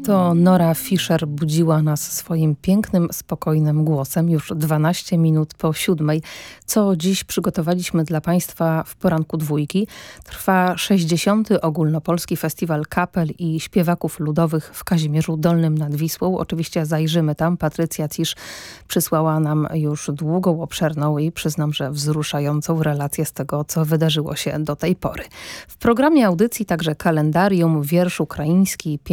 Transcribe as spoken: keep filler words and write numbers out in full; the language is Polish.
To Nora Fischer budziła nas swoim pięknym, spokojnym głosem już dwanaście minut po siódmej. Co dziś przygotowaliśmy dla Państwa w poranku dwójki? Trwa sześćdziesiąty Ogólnopolski Festiwal Kapel i Śpiewaków Ludowych w Kazimierzu Dolnym nad Wisłą. Oczywiście zajrzymy tam. Patrycja Cisz przysłała nam już długą, obszerną i przyznam, że wzruszającą relację z tego, co wydarzyło się do tej pory. W programie audycji także kalendarium, wiersz ukraiński,